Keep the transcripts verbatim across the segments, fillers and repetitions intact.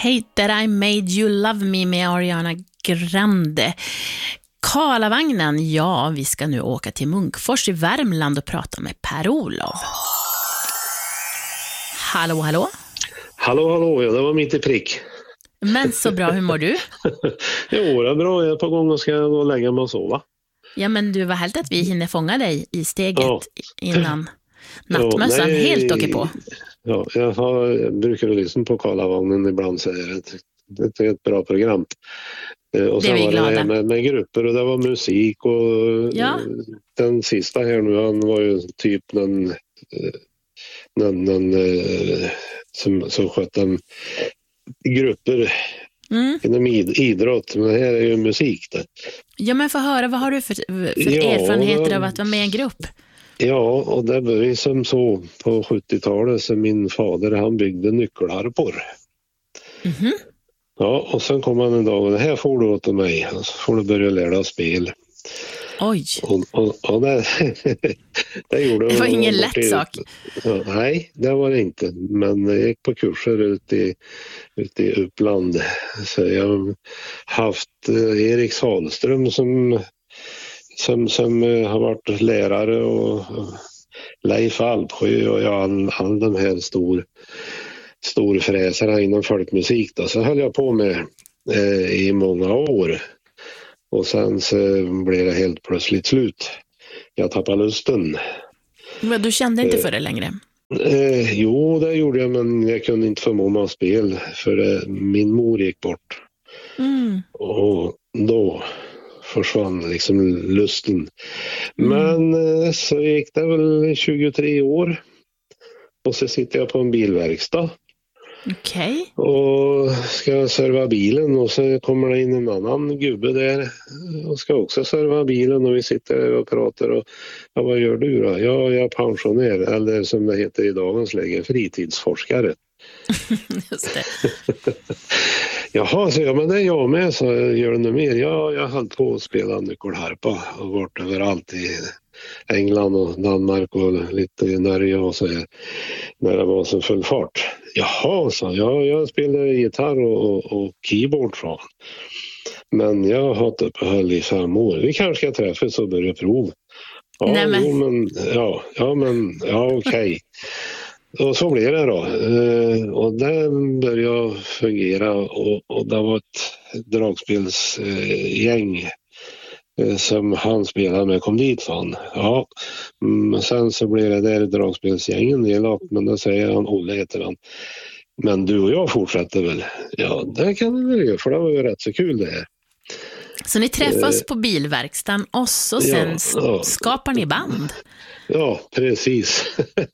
Hate I made you love me med Ariana Grande. Karlavagnen, ja, vi ska nu åka till Munkfors i Värmland och prata med Per-Olof. Hallå, hallå? Hallå, hallå, ja, det var mitt i prick. Men så bra, hur mår du? Jo, det är bra, jag är på gång och ska gå och lägga mig och sova. Ja, men du, var helt att vi hinner fånga dig i steget ja. innan nattmössan ja, helt åker på. Ja, jag, har, jag brukar lyssna på Karlavagnen ibland, så det, det är ett bra program. Och sen var det med, med grupper och det var musik och ja. Den sista här nu, han var ju typ någon, någon, någon som, som skötte en grupper mm. inom idrott, men det här är ju musik det. Ja, men få höra, vad har du för, för ja, erfarenheter av att vara med i en grupp? Ja, och det var som så på sjuttiotalet, så min fader, han byggde nyckelharpor. Mhm. Ja, och sen kom han en dag och det här får du åt mig, och så får du börja lära dig spel. Oj. Och, och, och det, det gjorde det var ingen lätt i, sak. Ja, nej, det var det inte. Men jag gick på kurser ute i, ute i Uppland. Så jag har haft eh, Erik Salström som, som, som eh, har varit lärare och, och Leif Alpsjö och jag, all, all de här stor storfräsarna inom folkmusik då. Så höll jag på med eh, i många år. Och sen så blev det helt plötsligt slut. Jag tappade lusten. Men du kände inte för det längre? Eh, jo, det gjorde jag, men jag kunde inte få mig att spela. För eh, min mor gick bort. Mm. Och då försvann liksom lusten. Mm. Men eh, så gick det väl tjugotre år. Och så sitter jag på en bilverkstad. Okej. Okay. Och ska serva bilen och så kommer det in en annan gubbe där och ska också serva bilen och vi sitter och pratar och ja, vad gör du då? Ja, jag är pensionär, eller som det heter i dagens läge, fritidsforskare. Just det. Jaha, så ja, men det är jag med, så gör det något mer. Ja, jag höll på att spela nyckelharpa och varit överallt i England och Danmark och lite i Norge och så här, när det var så full fart. Jaha, så ja, jag spelar gitarr och, och, och keyboard från. Men jag har haft uppehåll i fem år. Vi kanske ska träffas och börja prova. Ja, Nej, men... Jo, men, ja, ja, men ja, okej. Okay. Och så blev det då. Uh, och det började fungera och, och det var ett dragspelsgäng uh, uh, som han spelade med kom dit från. Ja, men sen så blev det där dragspelsgängen delakt, men då säger han, Olle heter han. Men du och jag fortsätter väl? Ja, det kan vi väl göra, för det var ju rätt så kul det här. Så ni träffas uh, på bilverkstan och så sen ja, ja. skapar ni band? Ja, precis.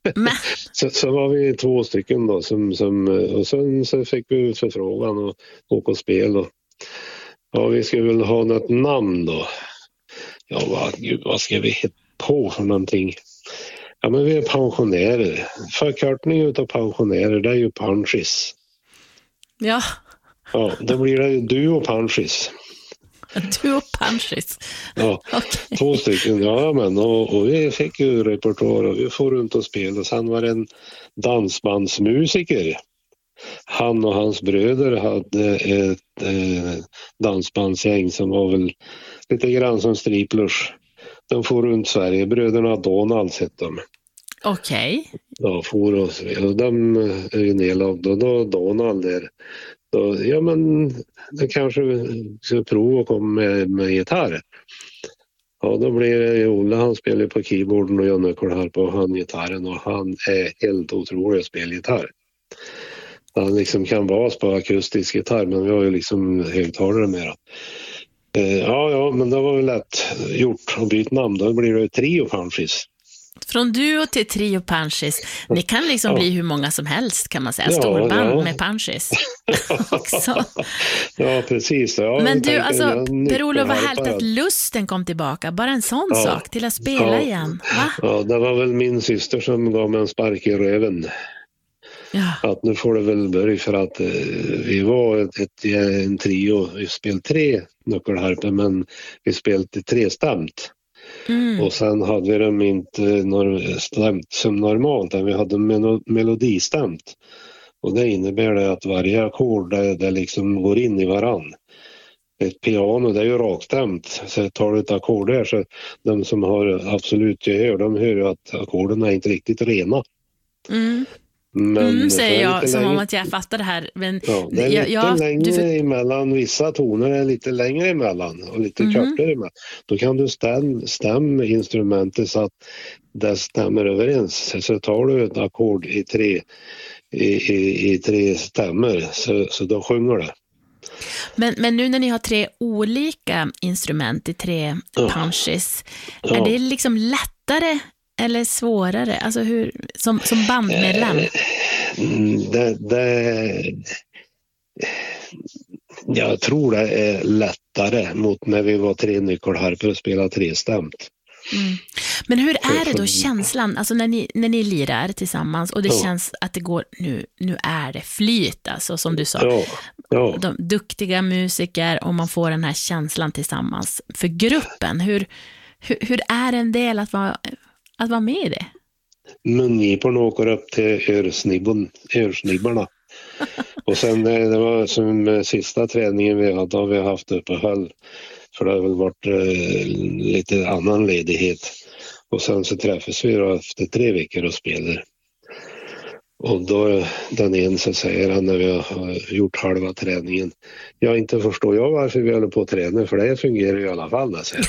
så, så var vi två stycken då som, som, och sen så fick vi ut förfrågan och åka och spela. Och, ja, vi ska väl ha något namn då. Ja, vad, gud, vad ska vi hitta på för någonting? Ja, men vi är pensionärer. Förkortning utav pensionärer, det är ju Panschis. Ja. Ja, då blir det ju du och Panschis. Du och Panschis. Ja, okay. Två stycken, ja men och, och vi fick ju repertoar och vi får runt och spela. Och sen var det en dansbandsmusiker. Han och hans bröder hade ett eh, dansbandsgäng som var väl lite grann som Striplers. De får runt Sverige, bröderna Donald sett dem. Okej. Okay. Ja, får och, och de är ju nedlagda och då Donald där. Då, ja men det kanske ska prova att komma med, med gitarr. Ja, då blir det Olle, han spelar på keyboarden och jag nyckelharpa och han gitarren och han är helt otrolig att spela gitarr. Han liksom kan bas på akustisk gitarr, men vi har ju liksom högtalare med. Eh, ja, ja, men det var ju lätt gjort att byta namn. Då blir det Trio Panschis. Från duo till Trio Panschis. Ni kan liksom ja. bli hur många som helst, kan man säga. Ja, Storband ja. med Panschis. Också. Ja, precis. Ja, men du, alltså, Per-Olof, var helt att lusten kom tillbaka. Bara en sån ja. sak till att spela ja. igen. Va? Ja, det var väl min syster som gav mig en spark i röven. Ja. Att nu får det väl börja, för att eh, vi var ett, ett, en trio. Vi spelade tre nyckelharpor, men vi spelade trestämt. Mm. Och sen hade vi dem inte nor- stämt som normalt, vi hade mel- melodistämt. Och det innebär det att varje ackord det, det liksom går in i varann. Ett piano det är ju rakstämt, så tar du ett ackord där så de som har absolut gehör, de hör ju att ackorden är inte riktigt rena. Mm. Men mm, säger jag som längre, om att jag fattar det här. Men ja, det är lite jag, jag, längre du... emellan, vissa toner är lite längre emellan och lite mm. kortare emellan. Då kan du stäm, stämma instrumentet så att det stämmer överens. Så tar du ett ackord i tre, i, i, i tre stämmer så, så då sjunger det. Men, men nu när ni har tre olika instrument i tre ja. punches, ja. är det liksom lättare eller svårare? Alltså hur, som, som bandmedlem? Det, det, jag tror det är lättare mot när vi var tre nyckelharpor och spelade trestämt. Mm. Men hur är det då känslan, alltså när ni, när ni lirar tillsammans och det ja. känns att det går, nu, nu är det flyt, alltså som du sa. Ja. Ja. De duktiga musiker och man får den här känslan tillsammans för gruppen. Hur, hur, hur är en del att vara, att vara med i det? Mungiporna åker upp till örsnibben, örsnibbarna. Och sen det var som sista träningen vi hade, har vi haft uppehåll. För det har väl varit eh, lite annan ledighet. Och sen så träffas vi då efter tre veckor och spelar. Och då den ena så säger han när vi har gjort halva träningen. Jag inte förstår jag varför vi håller på att träna, för det fungerar i alla fall. Alltså.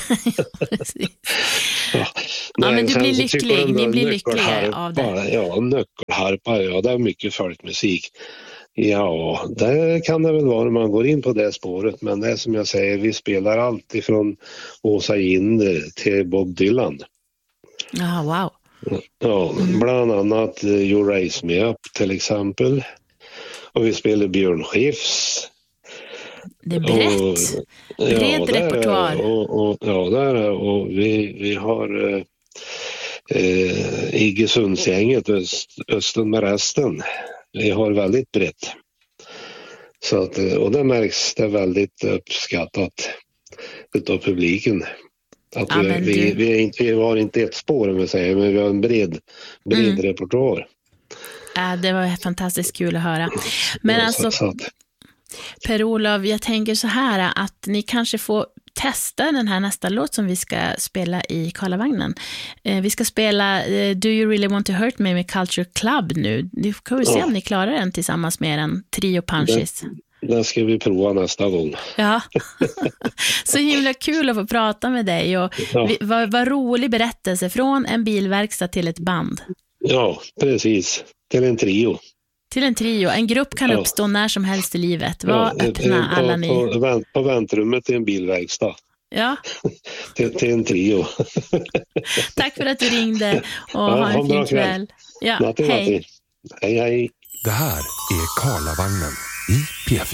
ja, ja, men du blir lycklig, ni blir lyckliga av det. Ja, nyckelharpa, ja det är mycket folkmusik. Ja, det kan det väl vara när man går in på det spåret, men det är som jag säger, vi spelar allt ifrån Åsa Jinder till Bob Dylan. Ja, wow. Ja, bland annat You Raise Me Up till exempel. Och vi spelar Björn Skifs. Det är brett. Och, Bred ja, repertoar. Och, och, ja, där är och vi, vi har eh, Igge Sundsgänget, öst, Östen med resten. Vi har väldigt brett. Så att, och det märks det är väldigt uppskattat utav publiken. Att ja, vi, vi, du... vi, är inte, vi har inte ett spår om vi säger, men vi har en bred, bred mm. repertoar. Ja, det var fantastiskt kul att höra. Men ja, alltså, så, så. Per-Olof, jag tänker så här att ni kanske får testa den här nästa låt som vi ska spela i Karlavagnen. Eh, vi ska spela eh, Do You Really Want To Hurt Me med Culture Club nu. Vi får vi se ja. om ni klarar den tillsammans med en trio punches. Det, det ska vi prova nästa gång. Ja, så himla kul att få prata med dig. Och ja. vi, vad, vad rolig berättelse från en bilverkstad till ett band. Ja, precis. Till en trio. Till en trio. En grupp kan ja. uppstå när som helst i livet. Var ja, öppna på, alla ni. På, vänt, på väntrummet till en bilverkstad. Ja. till, till en trio. Tack för att du ringde och ja, ha en fin kväll. Ja, Natti, hej. Natti. Hej, hej. Det här är Karlavagnen i P fyra.